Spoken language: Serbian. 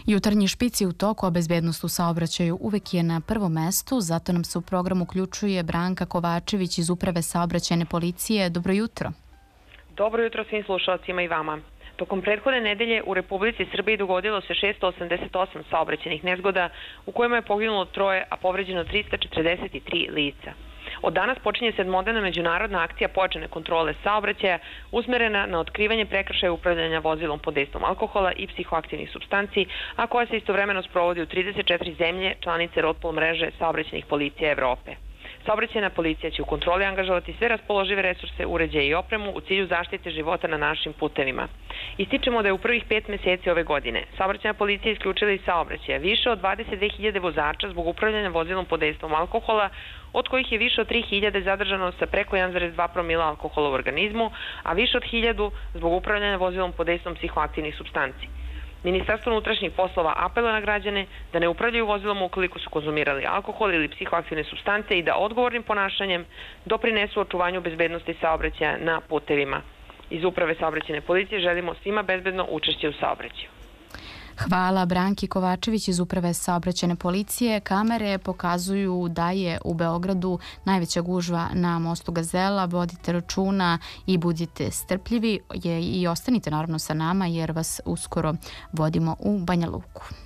Jutarnji špici u toku, a bezbednost u saobraćaju uvek je na prvom mestu, zato nam se u program uključuje Branka Kovačević iz Uprave saobraćajne policije. Dobro jutro. Dobro jutro svim slušalcima i vama. Tokom prethodne nedelje u Republici Srbiji dogodilo se 688 saobraćajnih nezgoda u kojima je poginulo 3, a povređeno 343 lica. Od danas počinje sedmodnevna međunarodna akcija pojačane kontrole saobraćaja usmerena na otkrivanje prekršaja upravljanja vozilom pod dejstvom alkohola i psihoaktivnih supstanci, a koja se istovremeno sprovodi u 34 zemlje članice RODPOL mreže saobraćajnih policija Evrope. Saobraćajna policija će u kontroli angažovati sve raspoložive resurse, uređaje i opremu u cilju zaštite života na našim putevima. Ističemo da je u prvih 5 meseci ove godine saobraćajna policija isključila iz saobraćaja više od 22.000 vozača zbog upravljanja vozilom pod dejstvom alkohola, od kojih je više od 3.000 zadržano sa preko 1,2 promila alkohola u organizmu, a više od 1.000 zbog upravljanja vozilom pod dejstvom psihoaktivnih supstanci. Ministarstvo unutrašnjih poslova apeluje na građane da ne upravljaju vozilom ukoliko su konzumirali alkohol ili psihoaktivne supstance i da odgovornim ponašanjem doprinesu očuvanju bezbednosti saobraćaja na putevima. Iz Uprave saobraćajne policije želimo svima bezbedno učešće u saobraćaju. Hvala Branki Kovačević iz Uprave saobraćajne policije. Kamere pokazuju da je u Beogradu najveća gužva na mostu Gazela. Vodite računa i budite strpljivi i ostanite naravno sa nama jer vas uskoro vodimo u Banja Luku.